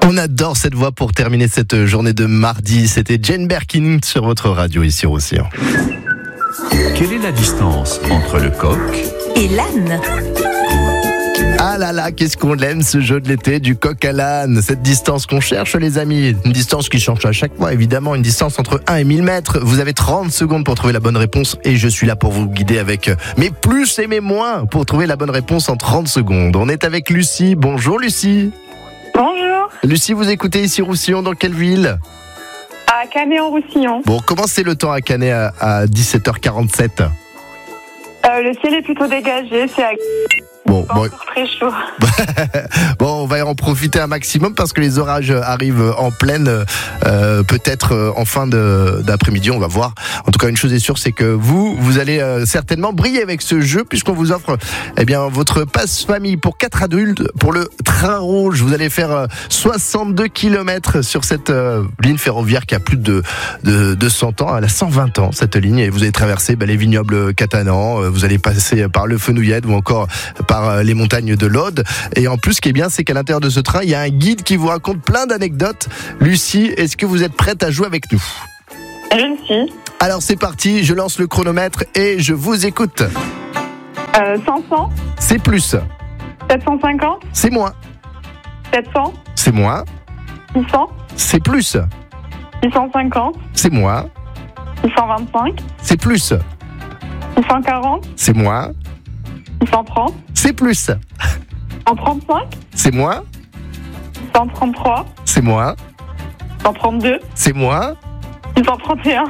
On adore cette voix pour terminer cette journée de mardi. C'était Jane Birkin sur votre radio ici au Roussillon. Quelle est la distance entre le coq et l'âne? Ah là là, qu'est-ce qu'on l'aime ce jeu de l'été du coq à l'âne. Cette distance qu'on cherche les amis, une distance qui change à chaque mois évidemment, une distance entre 1 et 1000 mètres. Vous avez 30 secondes pour trouver la bonne réponse et je suis là pour vous guider avec mes plus et mes moins pour trouver la bonne réponse en 30 secondes. On est avec Lucie. Bonjour Lucie. Bonjour. Lucie, vous écoutez ici Roussillon, dans quelle ville? À Canet-en-Roussillon. Bon, comment c'est le temps à Canet à 17h47? Le ciel est plutôt dégagé, c'est pas encore très chaud. Bon, on va en profiter un maximum parce que les orages arrivent en pleine, peut-être en fin d'après-midi, on va voir. En tout cas, une chose est sûre, c'est que vous allez certainement briller avec ce jeu puisqu'on vous offre votre passe-famille pour 4 adultes pour le train rouge. Vous allez faire 62 km sur cette ligne ferroviaire qui a plus de 100 ans. Elle a 120 ans, cette ligne, et vous allez traverser les vignobles catalans, vous allez passer par le Fenouillède ou encore par les montagnes de l'Aude. Et en plus, ce qui est bien, c'est qu'à l'intérieur de ce train, il y a un guide qui vous raconte plein d'anecdotes. Lucie, est-ce que vous êtes prête à jouer avec nous? Je le suis. Alors c'est parti, je lance le chronomètre et je vous écoute. 500. C'est plus. 750. C'est moins. 700. C'est moins. 600. C'est plus. 650. C'est moins. 625. C'est plus. 640. C'est moins. 630. C'est plus. 135. C'est moins. 133. C'est moins. 132. C'est moins. 631.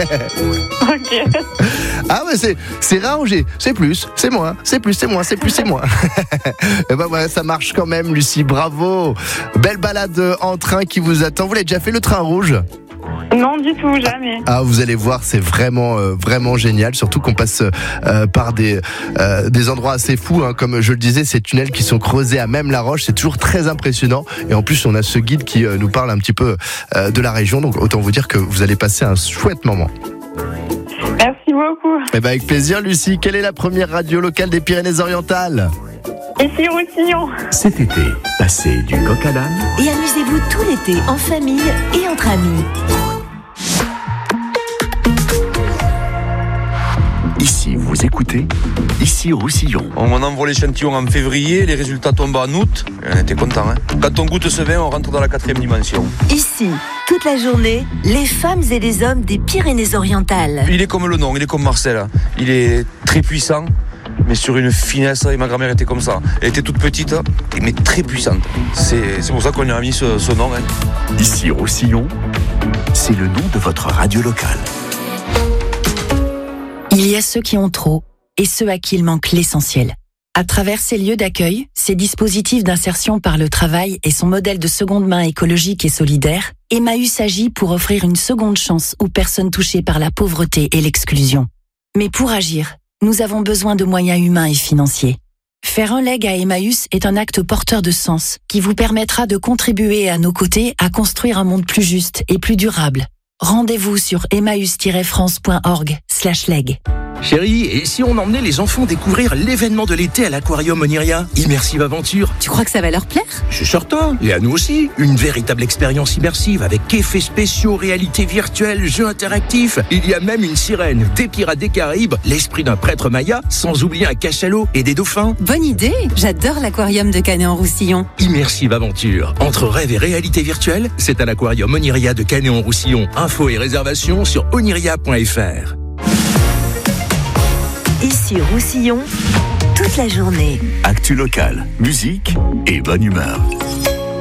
Ok. Ah mais c'est rare, c'est plus, c'est moins, c'est plus, c'est moins, c'est plus, c'est moins. Et voilà, ça marche quand même, Lucie, bravo. Belle balade en train qui vous attend. Vous l'avez déjà fait le train rouge? Non, du tout, jamais. Ah, vous allez voir, c'est vraiment génial. Surtout qu'on passe par des endroits assez fous, hein. Comme je le disais, ces tunnels qui sont creusés à même la roche, c'est toujours très impressionnant. Et en plus, on a ce guide qui nous parle un petit peu de la région. Donc, autant vous dire que vous allez passer un chouette moment. Merci beaucoup. Avec plaisir, Lucie. Quelle est la première radio locale des Pyrénées-Orientales? Ici Roussillon. Cet été, passez du coq à l'âne Et amusez-vous tout l'été en famille et entre amis. Ici, vous écoutez, ici Roussillon. On envoie l'échantillon en février, les résultats tombent en août. On était contents, hein. Quand on goûte ce vin, on rentre dans la 4e dimension. Ici, toute la journée, les femmes et les hommes des Pyrénées-Orientales. Il est comme le nom, il est comme Marcel. Il est très puissant, mais sur une finesse. Et ma grand-mère était comme ça. Elle était toute petite, mais très puissante. C'est pour ça qu'on lui a mis ce nom. Hein. Ici Roussillon, c'est le nom de votre radio locale. Il y a ceux qui ont trop et ceux à qui il manque l'essentiel. À travers ces lieux d'accueil, ces dispositifs d'insertion par le travail et son modèle de seconde main écologique et solidaire, Emmaüs agit pour offrir une seconde chance aux personnes touchées par la pauvreté et l'exclusion. Mais pour agir, nous avons besoin de moyens humains et financiers. Faire un leg à Emmaüs est un acte porteur de sens qui vous permettra de contribuer à nos côtés à construire un monde plus juste et plus durable. Rendez-vous sur emmaüs-france.org/leg. Chérie, et si on emmenait les enfants découvrir l'événement de l'été à l'Aquarium Oniria, Immersive Aventure? Tu crois que ça va leur plaire? Je suis certain, et à nous aussi. Une véritable expérience immersive avec effets spéciaux, réalité virtuelle, jeux interactifs. Il y a même une sirène, des pirates des Caraïbes, l'esprit d'un prêtre maya, sans oublier un cachalot et des dauphins. Bonne idée! J'adore l'aquarium de Canet-en-Roussillon. Immersive Aventure. Entre rêve et réalité virtuelle, c'est à l'Aquarium Oniria de Canet-en-Roussillon. Infos et réservations sur oniria.fr. Ici Roussillon, toute la journée. Actu local, musique et bonne humeur.